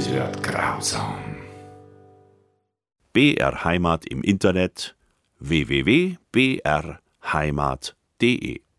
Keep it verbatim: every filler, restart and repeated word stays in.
es wird grausam. B R Heimat im Internet w w w punkt b r heimat punkt d e